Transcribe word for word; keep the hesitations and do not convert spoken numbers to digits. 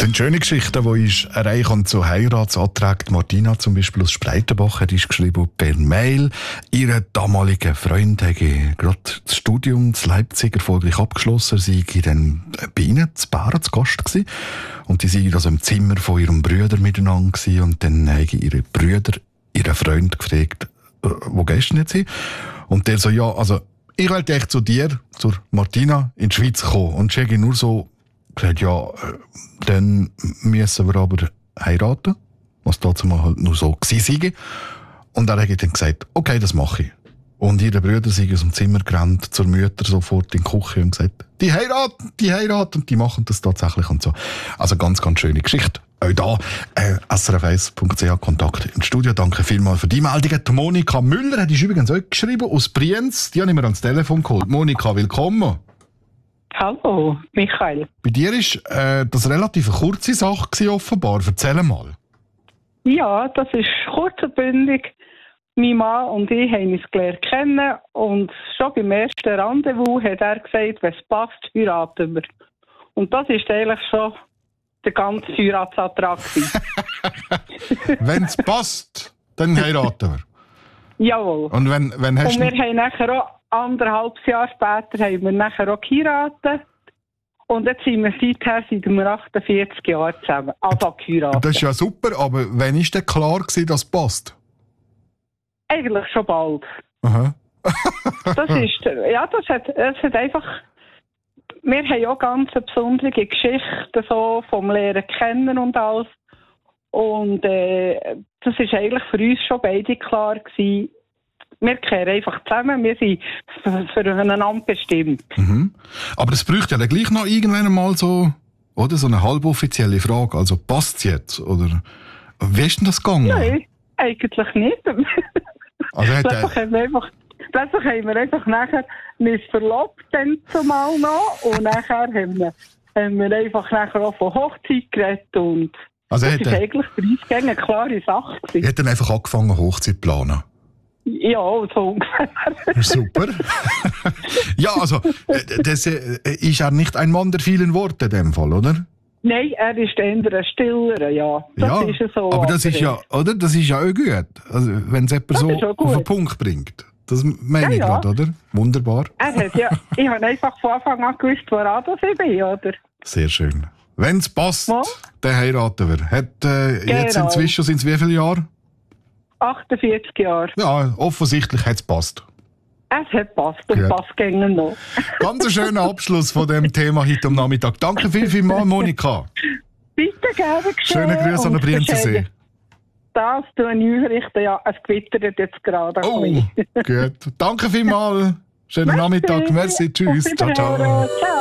sind schöne Geschichten, die ich erreichen zu Heiratsanträgen. Martina zum Beispiel aus Spreitenbach hat geschrieben per Mail. Ihre damalige Freund hätte gerade das Studium in Leipzig erfolgreich abgeschlossen. Sie war dann bei ihnen zu Bären zu Gast gewesen. Und die waren also im Zimmer von ihrem Bruder miteinander gewesen. Und dann haben ihre Brüder ihren Freund gefragt, wo gehst du jetzt hin? Und der so, ja, also ich wollte echt zu dir, zur Martina, in die Schweiz kommen. Und ich habe nur so gesagt, ja, äh, dann müssen wir aber heiraten, was dazu mal halt nur so gewesen sei. Und dann habe ich dann gesagt, okay, das mache ich. Und ihre Brüder sind aus dem Zimmer gerannt, zur Mutter sofort in die Küche und gesagt, die heiraten, die heiraten, und die machen das tatsächlich und so. Also ganz, ganz schöne Geschichte. Auch da, äh, S R F eins Punkt C H Kontakt im Studio. Danke vielmals für die Meldung. Die Monika Müller hat übrigens auch geschrieben, aus Brienz. Die habe ich mir ans Telefon geholt. Monika, willkommen. Hallo, Michael. Bei dir war äh, das relativ eine kurze Sache gewesen, offenbar. Erzähl mal. Ja, das ist kurz und bündig. Mein Mann und ich haben uns gelernt kennen und schon beim ersten Rendezvous hat er gesagt, wenn es passt, heiraten wir. Und das ist eigentlich schon der ganze Heiratsantrag. Wenn es passt, dann heiraten wir. Jawohl. Und wenn, wenn hast und wir haben nachher auch anderthalb Jahre später haben wir nachher auch geheiratet. Und jetzt sind wir seither seit wir achtundvierzig Jahren zusammen. Also geheiratet. Das ist ja super, aber wann war denn klar gewesen, dass es passt? Eigentlich schon bald. Aha. das ist, ja, das hat, das hat einfach, wir haben auch ganz eine besondere Geschichte so vom Lehren kennen und alles. Und äh, das ist eigentlich für uns schon beide klar gewesen. Wir kehren einfach zusammen, wir sind füreinander bestimmt. Mhm. Aber es bräuchte ja dann gleich noch irgendwann mal so, oder, so eine halboffizielle Frage. Also passt es jetzt? Oder wie ist denn das gegangen? Nein, eigentlich nicht. Also hat plötzlich, haben wir einfach, plötzlich haben wir einfach nachher uns verlobt, dann zumal noch. Und nachher haben wir, haben wir einfach nachher auch von Hochzeit geredet. Und also das hat ist er, eigentlich für uns eine klare Sache gewesen. Er hat dann einfach angefangen, Hochzeit zu planen. Ja, so ungefähr. Super. Ja, also, das ist ja nicht ein Mann der vielen Worte in dem Fall, oder? Nein, er ist eher ein stiller, ja. Das ja, ist so. aber das ist ja, oder? Das ist ja auch gut. Also, wenn es jemand so auf den Punkt bringt. Das meine ich ja, ja. gerade, oder? Wunderbar. Er hat ja, ich habe einfach von Anfang an gewusst, woran das ich bin, oder? Sehr schön. Wenn es passt, ja, dann heiraten wir. Hat, äh, genau. Jetzt inzwischen sind es wie viele Jahre? achtundvierzig Jahre. Ja, offensichtlich hat es passt. Es hat passt und passt gegen noch. Ganz ein schöner Abschluss von dem Thema heute am Nachmittag. Danke viel, viel mal, Monika. Bitte gerne geschehen. Schöne Grüße an den Brienzensee. Das tue ich ausrichten. Ja, es gewittert jetzt gerade. Oh, gut. Danke vielmals. Schönen Nachmittag. Merci. Tschüss. Ciao, ciao.